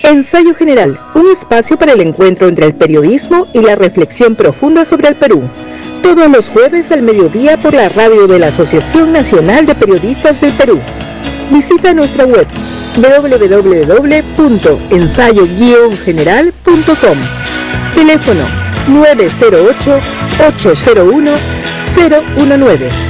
Ensayo General, un espacio para el encuentro entre el periodismo y la reflexión profunda sobre el Perú. Todos los jueves al mediodía por la radio de la Asociación Nacional de Periodistas del Perú. Visita nuestra web www.ensayo-general.com. Teléfono 908-801-019.